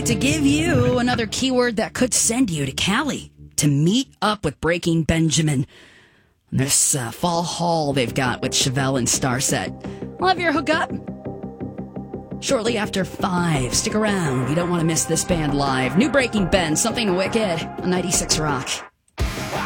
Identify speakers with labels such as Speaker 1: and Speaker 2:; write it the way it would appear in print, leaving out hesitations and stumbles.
Speaker 1: ready to give you another keyword that could send you to Cali to meet up with Breaking Benjamin. This fall haul they've got with Chevelle and Starset. We'll have your hookup shortly after 5. Stick around. You don't want to miss this band live. New Breaking Ben, Something Wicked on 96 Rock.